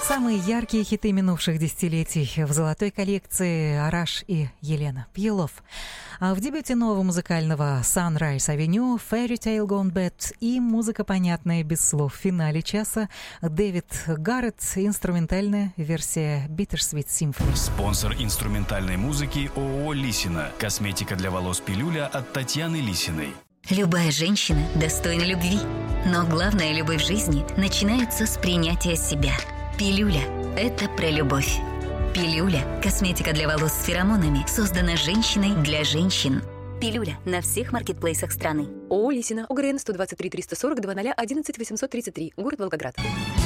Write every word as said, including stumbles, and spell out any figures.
Самые яркие хиты минувших десятилетий в золотой коллекции Араш и Елена Пьелов. А в дебюте нового музыкального Sunrise Avenue Fairy Tale Gone Bad и музыка, понятная без слов. В финале часа Дэвид Гарретт, инструментальная версия Bittersweet Symphony. Спонсор инструментальной музыки ООО «Лисина». Косметика для волос «Пилюля» от Татьяны Лисиной. Любая женщина достойна любви. Но главная любовь в жизни начинается с принятия себя. Пилюля – это про любовь. Пилюля – косметика для волос с феромонами, создана женщиной для женщин. Пилюля на всех маркетплейсах страны. ООО «Лисина», ОГРН сто двадцать три триста сорок два ноль одиннадцать восемьсот тридцать три, город Волгоград.